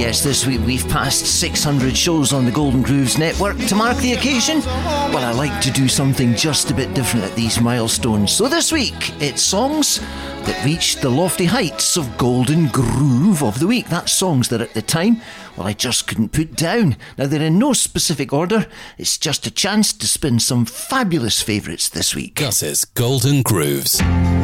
Yes, this week we've passed 600 shows on the Golden Grooves network. To mark the occasion, well, I like to do something just a bit different at these milestones. So this week, it's songs that reached the lofty heights of Golden Groove of the Week. That's songs that at the time, well, I just couldn't put down. Now, they're in no specific order. It's just a chance to spin some fabulous favourites this week. Gus's Golden Grooves.